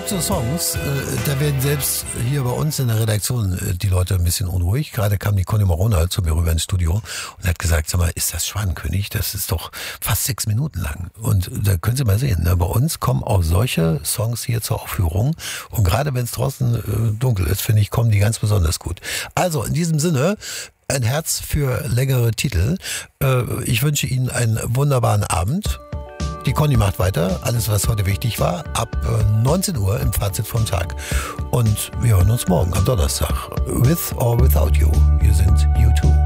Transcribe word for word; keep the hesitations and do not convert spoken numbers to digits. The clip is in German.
gibt so Songs, äh, da werden selbst hier bei uns in der Redaktion äh, die Leute ein bisschen unruhig. Gerade kam die Conny Marona halt zu mir rüber ins Studio und hat gesagt, sag mal, ist das Schwanenkönig? Das ist doch fast sechs Minuten lang. Und da können Sie mal sehen, ne? Bei uns kommen auch solche Songs hier zur Aufführung. Und gerade wenn es draußen äh, dunkel ist, finde ich, kommen die ganz besonders gut. Also in diesem Sinne, ein Herz für längere Titel. Äh, ich wünsche Ihnen einen wunderbaren Abend. Die Conny macht weiter, alles was heute wichtig war, ab neunzehn Uhr im Fazit vom Tag. Und wir hören uns morgen am Donnerstag. With or Without You. Hier sind U zwei.